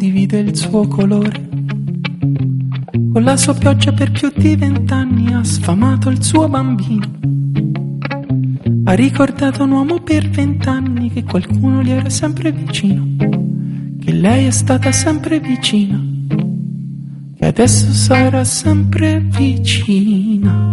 condivide il suo colore. Con la sua pioggia per più di 20 anni ha sfamato il suo bambino. Ha ricordato un uomo per 20 anni che qualcuno gli era sempre vicino, che lei è stata sempre vicina, che adesso sarà sempre vicina.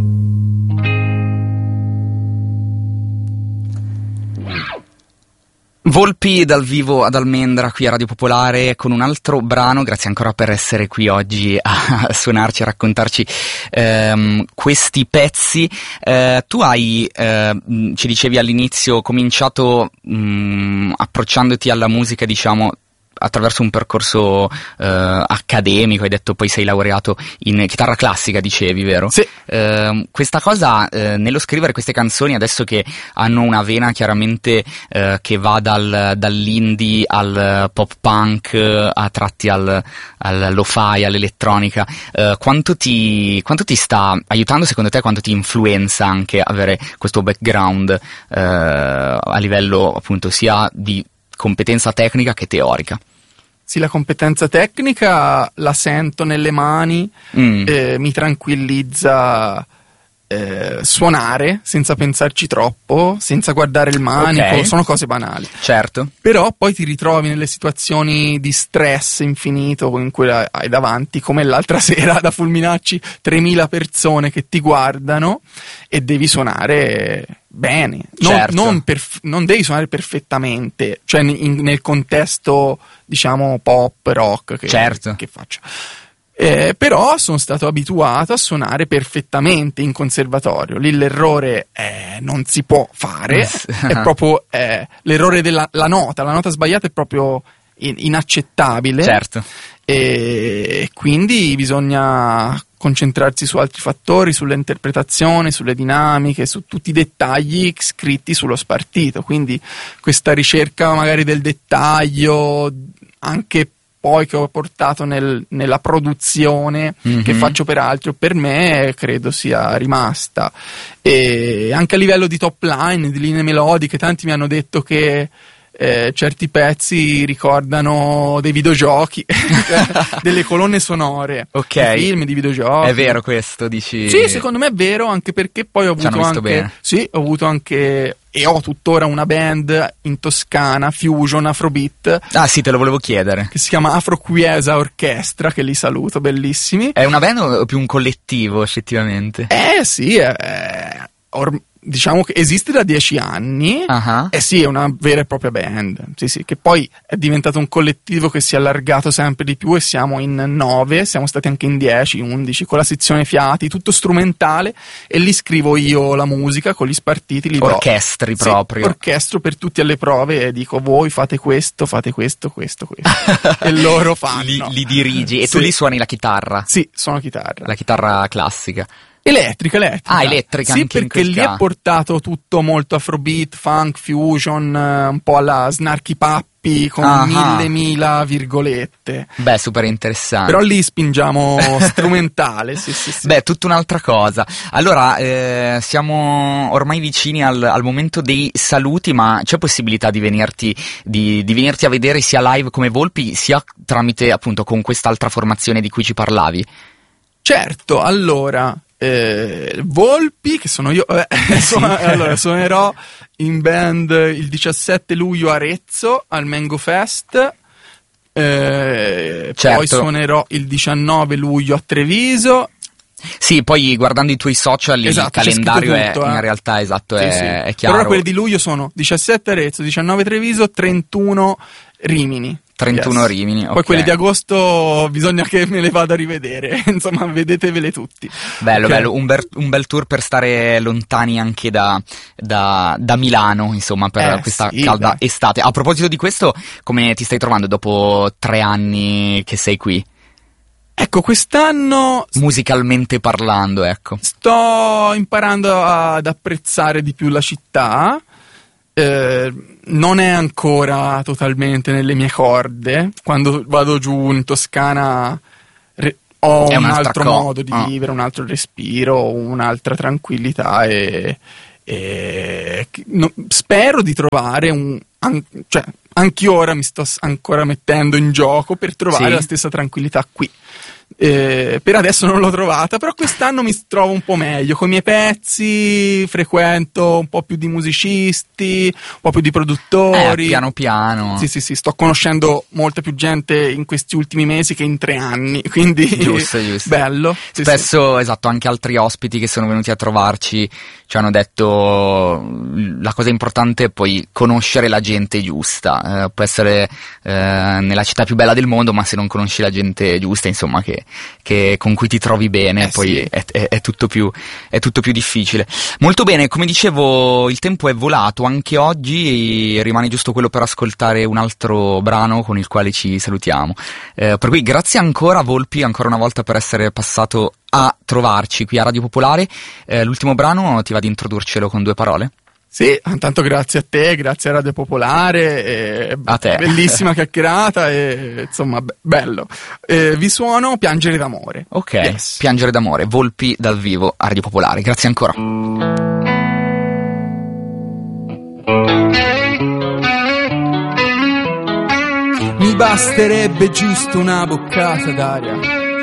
Volpi dal vivo ad Almendra qui a Radio Popolare con un altro brano. Grazie ancora per essere qui oggi a suonarci, a raccontarci questi pezzi. Tu hai, ci dicevi all'inizio, cominciato approcciandoti alla musica, diciamo, attraverso un percorso accademico. Hai detto poi sei laureato in chitarra classica, dicevi, vero? Sì. Questa cosa, nello scrivere queste canzoni, adesso che hanno una vena chiaramente che va dall'indie al pop punk, a tratti al lo-fi, all'elettronica, quanto ti sta aiutando secondo te, quanto ti influenza anche avere questo background a livello appunto sia di competenza tecnica che teorica? Sì, la competenza tecnica la sento nelle mani, mi tranquillizza suonare senza pensarci troppo, senza guardare il manico, okay. Sono cose banali. Certo. Però poi ti ritrovi nelle situazioni di stress infinito in cui hai davanti, come l'altra sera da Fulminacci, 3.000 persone che ti guardano e devi suonare bene. Certo. Non devi suonare perfettamente, cioè nel contesto, diciamo, pop, rock certo. che faccio. Però sono stato abituato a suonare perfettamente in conservatorio. Lì l'errore non si può fare, è proprio l'errore della nota. La nota sbagliata è proprio inaccettabile. Certo. E quindi bisogna concentrarsi su altri fattori, sull'interpretazione, sulle dinamiche, su tutti i dettagli scritti sullo spartito. Quindi questa ricerca magari del dettaglio, anche poi che ho portato nella produzione che faccio per altri o per me, credo sia rimasta. E anche a livello di top line, di linee melodiche, tanti mi hanno detto che certi pezzi ricordano dei videogiochi, delle colonne sonore, okay. Di film, di videogiochi. È vero questo, dici? Sì, secondo me è vero, anche perché poi ho avuto anche e ho tuttora una band in Toscana, Fusion, Afrobeat. Ah sì, te lo volevo chiedere. Che si chiama Afroquiesa Orchestra, che li saluto, bellissimi. È una band o più un collettivo, effettivamente? Sì, diciamo che esiste da 10 anni. Sì, è una vera e propria band. Sì, che poi è diventato un collettivo che si è allargato sempre di più e siamo in 9, siamo stati anche in 10, 11, con la sezione fiati, tutto strumentale, e lì scrivo io la musica con gli spartiti, orchestri proprio. Orchestro per tutti alle prove e dico: voi fate questo, questo. E loro fanno. Li dirigi e tu li suoni la chitarra? Sì, suono chitarra. La chitarra classica. Elettrica. Ah, elettrica. Sì, anche perché lì è portato tutto molto afrobeat, funk, fusion, un po' alla Snarky Puppy, con mille virgolette. Beh, super interessante. Però lì spingiamo strumentale, sì. Beh, tutta un'altra cosa. Allora, siamo ormai vicini al momento dei saluti, ma c'è possibilità di venirti a vedere sia live come Volpi, sia tramite, appunto, con quest'altra formazione di cui ci parlavi? Certo, allora... Volpi, che sono io, allora suonerò in band il 17 luglio a Arezzo al Mango Fest, certo. Poi suonerò il 19 luglio a Treviso. Sì, poi guardando i tuoi social, esatto, il calendario tutto, in realtà esatto, sì, è chiaro. Però quelli di luglio sono 17 Arezzo, 19 Treviso, 31 Rimini. 31 Rimini, ok. Poi quelli di agosto bisogna che me le vada a rivedere, insomma, vedetevele tutti. Bello, okay. Bello, un bel tour per stare lontani anche da Milano, insomma, per questa calda estate. A proposito di questo, come ti stai trovando dopo 3 anni che sei qui? Ecco, quest'anno... musicalmente parlando, ecco. Sto imparando ad apprezzare di più la città. Non è ancora totalmente nelle mie corde. Quando vado giù in Toscana ho un altro modo di vivere, un altro respiro, un'altra tranquillità e spero di trovare cioè, anch'io ora mi sto ancora mettendo in gioco per trovare la stessa tranquillità qui. Per adesso non l'ho trovata, però quest'anno mi trovo un po' meglio con i miei pezzi, frequento un po' più di musicisti, un po' più di produttori, piano piano. Sì, sto conoscendo molta più gente in questi ultimi mesi che in 3 anni, quindi giusto. bello. Spesso, esatto, anche altri ospiti che sono venuti a trovarci ci hanno detto la cosa importante è poi conoscere la gente giusta, può essere nella città più bella del mondo, ma se non conosci la gente giusta, insomma, che con cui ti trovi bene, poi è tutto più difficile. Molto bene, come dicevo, il tempo è volato anche oggi, rimane giusto quello per ascoltare un altro brano con il quale ci salutiamo. Per cui grazie ancora Volpi, ancora una volta, per essere passato a trovarci qui a Radio Popolare. L'ultimo brano ti va di introdurcelo con 2 parole? Sì, intanto grazie a te, grazie a Radio Popolare, a te. Bellissima chiacchierata e insomma bello. Vi suono Piangere d'amore. Ok, yes. Piangere d'amore, Volpi dal vivo a Radio Popolare, grazie ancora. Mi basterebbe giusto una boccata d'aria